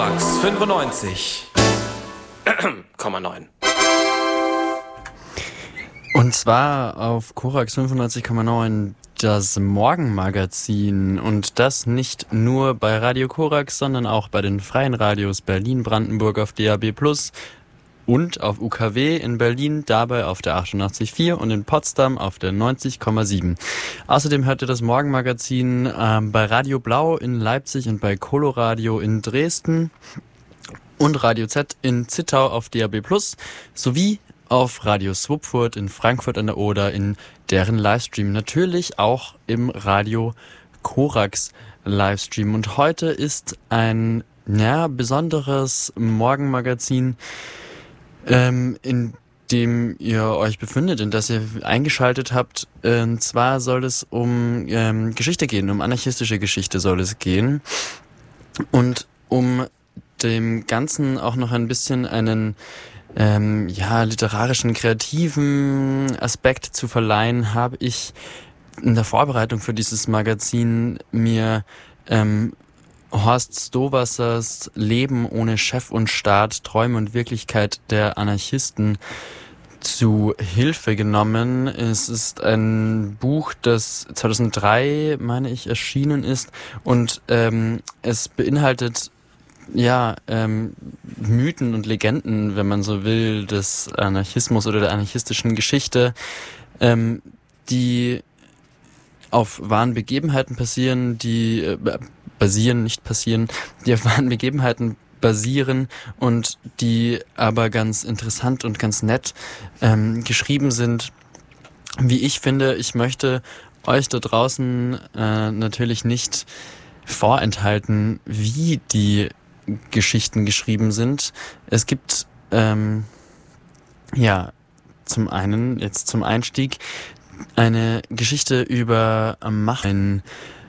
Korax 95,9. Und zwar auf Korax 95,9 das Morgenmagazin. Und das nicht nur bei Radio Korax, sondern auch bei den freien Radios Berlin-Brandenburg auf DAB+ und auf UKW in Berlin, dabei auf der 88,4 und in Potsdam auf der 90,7. Außerdem hört ihr das Morgenmagazin bei Radio Blau in Leipzig und bei Coloradio in Dresden und Radio Z in Zittau auf DAB+, sowie auf Radio Swupfurt in Frankfurt an der Oder in deren Livestream. Natürlich auch im Radio Korax Livestream. Und heute ist ein besonderes Morgenmagazin, in dem ihr euch befindet, in das ihr eingeschaltet habt. Und zwar soll es um Geschichte gehen, um anarchistische Geschichte soll es gehen. Und um dem Ganzen auch noch ein bisschen einen literarischen, kreativen Aspekt zu verleihen, habe ich in der Vorbereitung für dieses Magazin mir Horst Stowassers Leben ohne Chef und Staat, Träume und Wirklichkeit der Anarchisten zu Hilfe genommen. Es ist ein Buch, das 2003, meine ich, erschienen ist und es beinhaltet Mythen und Legenden, wenn man so will, des Anarchismus oder der anarchistischen Geschichte, die auf wahren Begebenheiten passieren, die auf wahren Begebenheiten basieren und die aber ganz interessant und ganz nett geschrieben sind. Wie ich finde, ich möchte euch da draußen natürlich nicht vorenthalten, wie die Geschichten geschrieben sind. Es gibt zum einen jetzt zum Einstieg eine Geschichte über ein